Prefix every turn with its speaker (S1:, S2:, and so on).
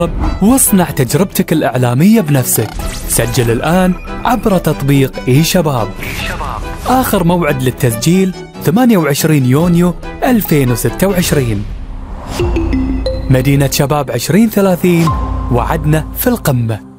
S1: واصنع تجربتك الإعلامية بنفسك. سجل الآن عبر تطبيق إي شباب. آخر موعد للتسجيل 28 يونيو 2026. مدينة شباب 2030، وعدنا في القمة.